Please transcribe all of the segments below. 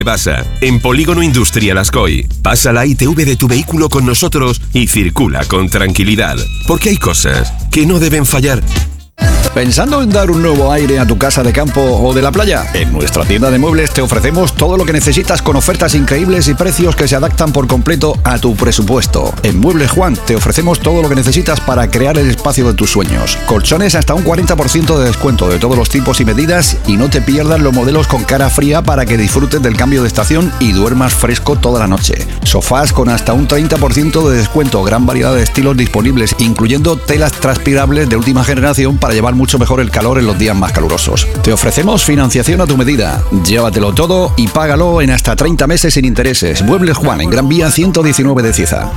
Pasa en Polígono Industrial Ascoy. Pasa la ITV de tu vehículo con nosotros y circula con tranquilidad. Porque hay cosas que no deben fallar. ¿Pensando en dar un nuevo aire a tu casa de campo o de la playa? En nuestra tienda de muebles te ofrecemos todo lo que necesitas con ofertas increíbles y precios que se adaptan por completo a tu presupuesto. En Muebles Juan te ofrecemos todo lo que necesitas para crear el espacio de tus sueños. Colchones hasta un 40% de descuento de todos los tipos y medidas, y no te pierdas los modelos con cara fría para que disfrutes del cambio de estación y duermas fresco toda la noche. Sofás con hasta un 30% de descuento, gran variedad de estilos disponibles, incluyendo telas transpirables de última generación para llevar mucho mejor el calor en los días más calurosos. Te ofrecemos financiación a tu medida. Llévatelo todo y págalo en hasta 30 meses sin intereses. Muebles Juan, en Gran Vía 119 de Cieza.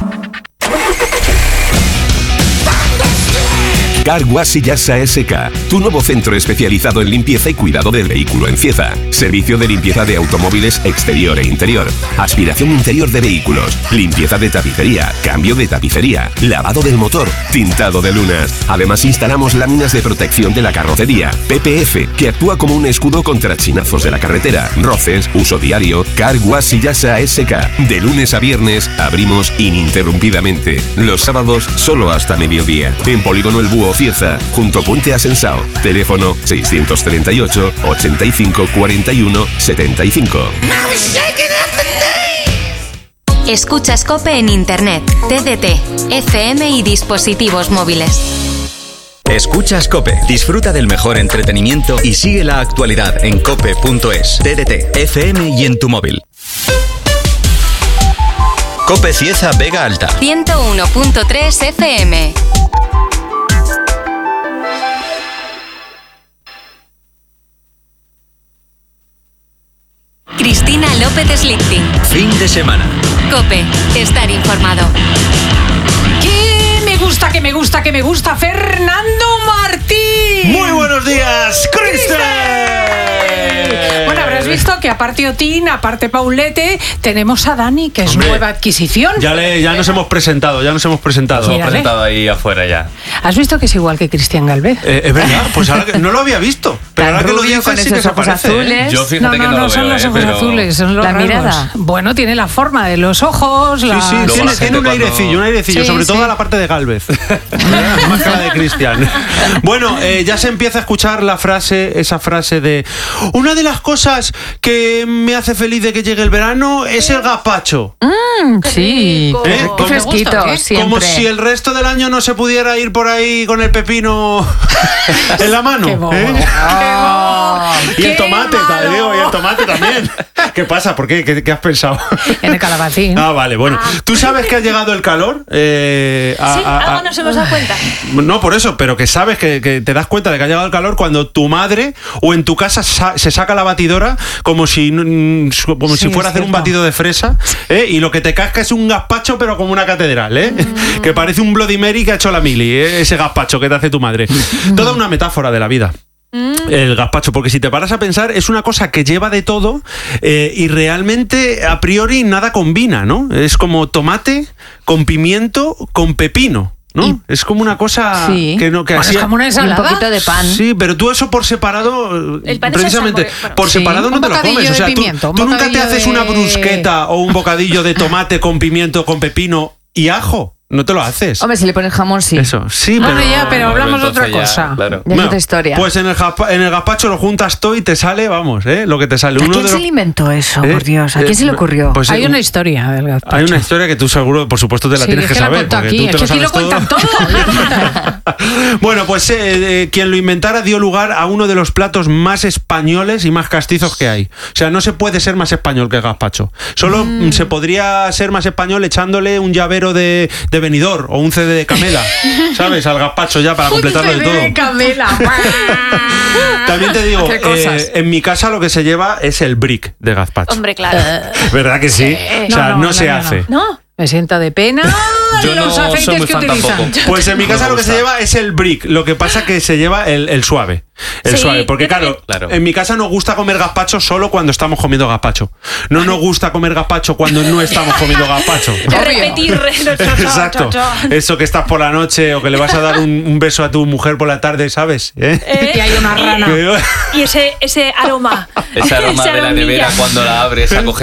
Car Wash y Yasa SK, tu nuevo centro especializado en limpieza y cuidado del vehículo en Cieza. Servicio de limpieza de automóviles exterior e interior, aspiración interior de vehículos, limpieza de tapicería, cambio de tapicería, lavado del motor, tintado de lunas. Además instalamos láminas de protección de la carrocería, PPF, que actúa como un escudo contra chinazos de la carretera, roces, uso diario. Car Wash y Yasa SK. De lunes a viernes abrimos ininterrumpidamente. Los sábados solo hasta mediodía. En Polígono El Búho Cieza, junto a Puente Asensao. Teléfono 638 85 41 75. Escuchas COPE en Internet, TDT, FM y dispositivos móviles. Escuchas COPE. Disfruta del mejor entretenimiento y sigue la actualidad en cope.es, TDT, FM y en tu móvil. COPE Cieza Vega Alta 101.3 FM. Cristina López Slichting. Fin de semana. COPE. Estar informado. Que me gusta. Fernando Martín. Muy buenos días, Cristina. Bueno, habrás visto que aparte Otín, aparte Paulete, tenemos a Dani, que es nueva adquisición. Ya nos hemos presentado. Nos hemos presentado ahí afuera ya. ¿Has visto que es igual que Cristian Galvez? Es verdad, pues ahora que no lo había visto. Pero ahora que lo dices, con sí esos que se ojos parece. azules. Yo fíjate que no son los ojos azules, son los la rasgos. mirada. Bueno, tiene la forma de los ojos. Sí, tiene un airecillo, Sí, sobre todo sí. a la parte de Galvez. Más que la de Cristian. Bueno, ya se empieza a escuchar esa frase de: una de las cosas que me hace feliz de que llegue el verano es el gazpacho. Sí, qué fresquito, siempre. Como si el resto del año no se pudiera ir por ahí con el pepino en la mano. Qué bobo. Y el tomate, y el tomate también. ¿Qué pasa? ¿Por qué? ¿Qué has pensado? En el calabacín. Ah, vale, bueno. ¿Tú sabes que ha llegado el calor? Algo nos hemos dado cuenta. No, por eso, pero que sabes que te das cuenta de que ha llegado el calor cuando tu madre o en tu casa se saca la batidora como si fuera a hacer un batido de fresa, y lo que te casca es un gazpacho, pero como una catedral, que parece un Bloody Mary que ha hecho la mili, ese gazpacho que te hace tu madre. Toda una metáfora de la vida. El gazpacho, porque si te paras a pensar, es una cosa que lleva de todo, y realmente a priori nada combina, ¿no? Es como tomate con pimiento con pepino, ¿no? Es como una cosa que no, que así, es como una ensalada. Un poquito de pan. Sí, pero tú eso por separado, El pan precisamente es por separado no te lo comes. O sea, tú nunca te haces una brusqueta o un bocadillo de tomate con pimiento, con pepino y ajo. No te lo haces. Hombre, si le pones jamón, sí. Eso, sí, Bueno, pero hablamos de otra cosa. Claro. Ya es otra historia. Pues en el gazpacho lo juntas todo y te sale, vamos, lo que te sale. ¿A quién se le inventó eso, por Dios? ¿A quién se le ocurrió? Pues Hay una historia del gazpacho. Hay una historia que tú seguro, por supuesto, te la tienes que saber. Porque aquí. tú te Es que aquí lo cuentan todo. Bueno, pues quien lo inventara dio lugar a uno de los platos más españoles y más castizos que hay. O sea, no se puede ser más español que el gazpacho. Solo se podría ser más español echándole un llavero de Benidorm o un CD de Camela, ¿sabes? Al gazpacho ya para completarlo de todo. Un CD de Camela. También te digo, en mi casa lo que se lleva es el brick de gazpacho. Hombre, claro. ¿Verdad que sí? O sea, no se hace. ¿No? Me sienta de pena los aceites que utilizan. Pues en mi casa lo que se lleva es el brick. Lo que pasa que se lleva el suave. El suave. Porque claro, en mi casa nos gusta comer gazpacho solo cuando estamos comiendo gazpacho. No nos gusta comer gazpacho cuando no estamos comiendo gazpacho. Repetir. Exacto. Eso que estás por la noche o que le vas a dar un beso a tu mujer por la tarde, ¿sabes? Y hay una rana. Y ese aroma. Ese aroma de la nevera cuando la abres a coger